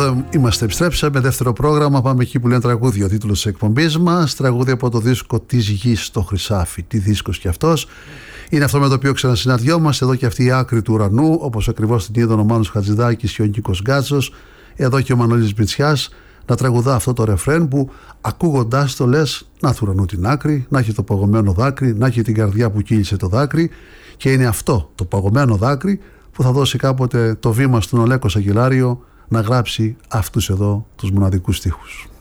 Εδώ είμαστε, επιστρέψαμε. Δεύτερο πρόγραμμα. Πάμε εκεί που λένε τραγούδια. Ο τίτλος της εκπομπής μας. Τραγούδια από το δίσκο Της Γης στο Χρυσάφι. Τι δίσκος κι αυτός. Είναι αυτό με το οποίο ξανασυναντιόμαστε. Εδώ και αυτή η άκρη του ουρανού. Όπως ακριβώς την είδαν ο Μάνος Χατζηδάκης και ο Νίκος Γκάτσος. Εδώ και ο Μανώλης Μητσιάς να τραγουδά αυτό το ρεφρέν που ακούγοντάς το λες να του ουρανού την άκρη, να έχει το παγωμένο δάκρυ, να έχει την καρδιά που κύλησε το δάκρυ. Και είναι αυτό το παγωμένο δάκρυ που θα δώσει κάποτε το βήμα στον Ολέκο Σαγγελάριο να γράψει αυτούς εδώ τους μοναδικούς στίχους.